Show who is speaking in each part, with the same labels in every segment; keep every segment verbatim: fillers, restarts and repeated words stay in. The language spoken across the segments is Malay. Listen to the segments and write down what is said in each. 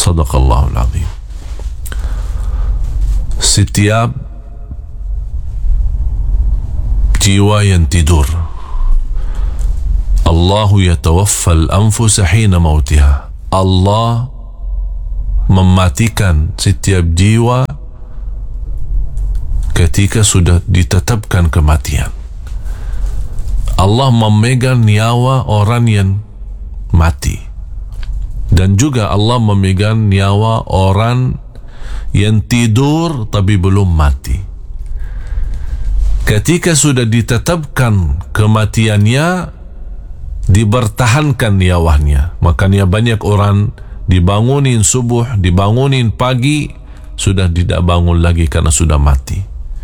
Speaker 1: Sadaqallahul azim. Setiap jiwa yang tidur, Allahu yatawaffal anfusa hina mautiha, Allah mematikan setiap jiwa ketika sudah ditetapkan kematian. Allah memegang nyawa orang yang mati, dan juga Allah memegang nyawa orang yang tidur tapi belum mati. Ketika sudah ditetapkan kematiannya, dibertahankan nyawanya. Makanya banyak orang dibangunin subuh, dibangunin pagi, sudah tidak bangun lagi karena sudah mati.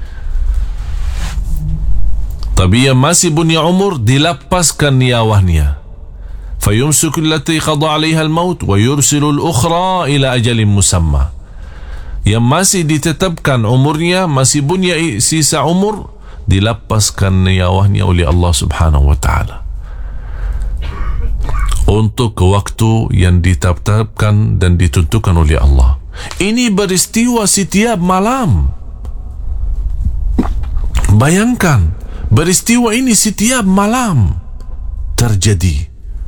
Speaker 1: Tapi yang masih punya umur, dilepaskan nyawanya. فيمسك التي قضى عليها الموت ويرسل الأخرى إلى أجل مسمى. Yang masih ditetapkan umurnya, masih punya sisa umur, dilepaskan nyawanya oleh Allah Subhanahu wa taala untuk waktu yang ditetapkan dan ditentukan oleh Allah. Ini beristiwa setiap malam. Bayangkan, beristiwa ini setiap malam terjadi.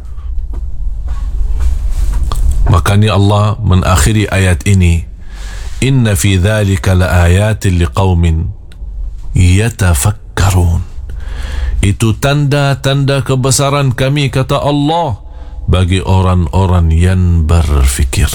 Speaker 1: Makanya Allah mengakhiri ayat ini, inna fi dzalika laayatin liqaumin yatafakkarun. Itu tanda-tanda kebesaran kami, kata Allah, bagi orang-orang yang berfikir.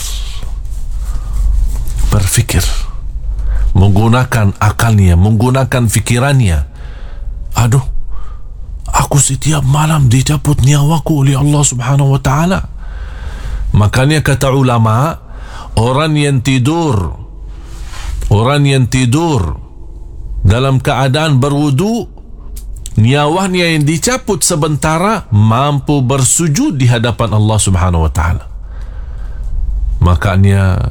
Speaker 1: Berfikir, menggunakan akalnya, menggunakan fikirannya. Aduh, aku setiap malam dicabut nyawaku oleh Allah Subhanahu wa taala. Makanya kata ulama, orang yang tidur, orang yang tidur dalam keadaan berwudu, nyawanya yang dicabut sementara mampu bersujud di hadapan Allah Subhanahu wa taala. Makanya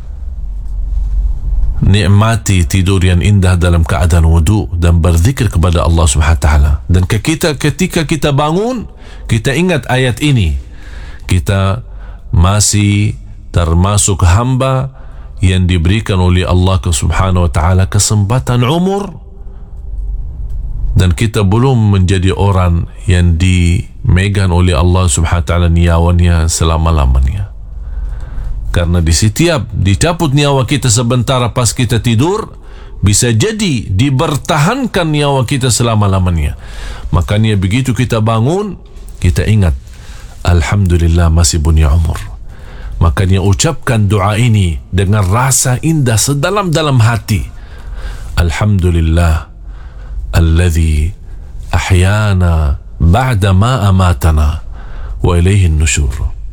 Speaker 1: nikmati tidur yang indah dalam keadaan wudu dan berzikir kepada Allah Subhanahu wa taala. Dan kita, ketika kita bangun, kita ingat ayat ini, kita masih termasuk hamba yang diberikan oleh Allah Subhanahu wa taala kesempatan umur, dan kita belum menjadi orang yang dimegang oleh Allah Subhanahu wa taala nyawanya selama-lamanya. Karena di setiap dicabut nyawa kita sebentar pas kita tidur, bisa jadi dibertahankan nyawa kita selama-lamanya. Makanya begitu kita bangun, kita ingat, alhamdulillah masih punya umur. Makanya ucapkan doa ini dengan rasa indah sedalam-dalam hati. Alhamdulillah alladhi ahyana ba'da ma amatana wa ilaihi nusyur.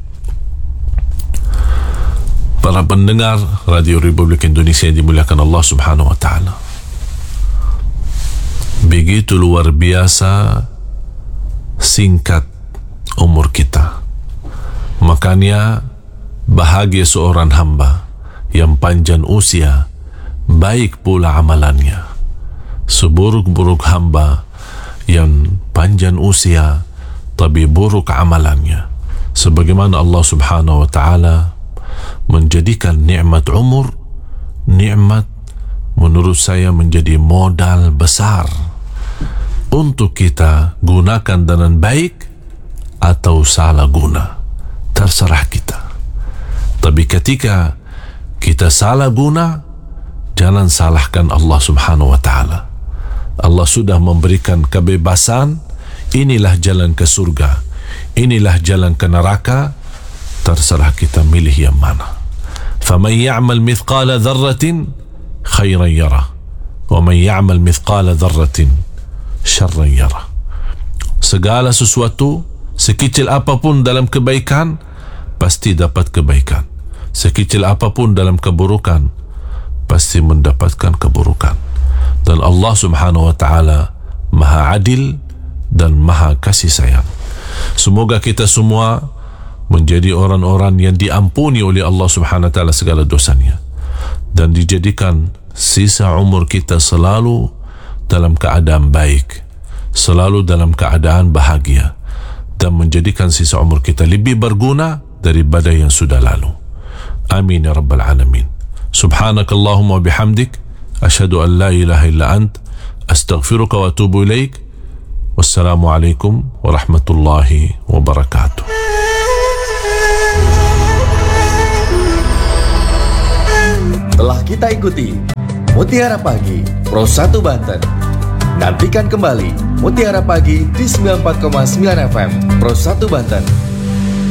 Speaker 1: Para pendengar Radio Republik Indonesia yang dimuliakan Allah Subhanahu wa taala, begitu luar biasa singkat umur kita. Makanya bahagia seorang hamba yang panjang usia, baik pula amalannya. Seburuk-buruk hamba yang panjang usia tapi buruk amalannya. Sebagaimana Allah Subhanahu wa taala menjadikan nikmat umur, nikmat menurut saya menjadi modal besar untuk kita gunakan dengan baik atau salah guna, terserah kita. Tapi ketika kita salah guna, jangan salahkan Allah Subhanahu wa taala. Allah sudah memberikan kebebasan, inilah jalan ke surga, inilah jalan ke neraka, terserah kita milih yang mana. Faman ya'mal mithqala dzarratin khairan yarah, wa man ya'mal mithqala dzarratin syarran yarah. Segala sesuatu sekecil apapun dalam kebaikan pasti dapat kebaikan, sekecil apapun dalam keburukan pasti mendapatkan keburukan. Dan Allah Subhanahu wa taala Maha Adil dan Maha Kasih Sayang. Semoga kita semua menjadi orang-orang yang diampuni oleh Allah Subhanahu wa taala segala dosanya, dan dijadikan sisa umur kita selalu dalam keadaan baik, selalu dalam keadaan bahagia, dan menjadikan sisa umur kita lebih berguna daripada yang sudah lalu. Amin ya rabbal alamin. Subhanakallahumma bihamdik, asyhadu an la ilaha illa ant, astaghfiruka wa atubu ilaik. Wassalamualaikum warahmatullahi wabarakatuh.
Speaker 2: Telah kita ikuti Mutiara Pagi Pro satu Banten. Nantikan kembali Mutiara Pagi di sembilan puluh empat koma sembilan F M Pro satu Banten.